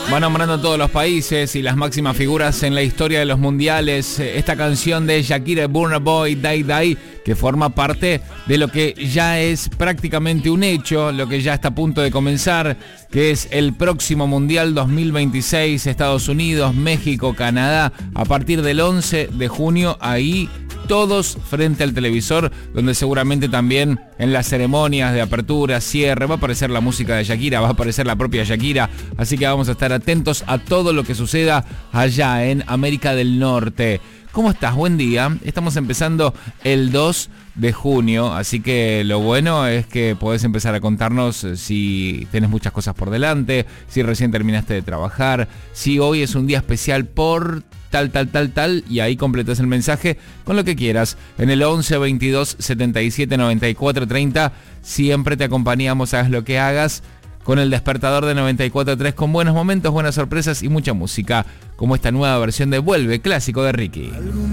Va nombrando todos los países y las máximas figuras en la historia de los mundiales. Esta canción de Shakira, Burna Boy, Die Die, que forma parte de lo que ya es prácticamente un hecho, lo que ya está a punto de comenzar, que es el próximo Mundial 2026, Estados Unidos, México, Canadá, a partir del 11 de junio, ahí todos frente al televisor, donde seguramente también en las ceremonias de apertura, cierre, va a aparecer la música de Shakira, va a aparecer la propia Shakira, así que vamos a estar atentos a todo lo que suceda allá en América del Norte. ¿Cómo estás? Buen día. Estamos empezando el 2 de junio, así que lo bueno es que podés empezar a contarnos si tenés muchas cosas por delante, si recién terminaste de trabajar, si hoy es un día especial por tal, y ahí completas el mensaje con lo que quieras. En el 11 22 77 94 30 siempre te acompañamos, hagas lo que hagas, con el despertador de 94.3, con buenos momentos, buenas sorpresas y mucha música, como esta nueva versión de Vuelve, clásico de Ricky.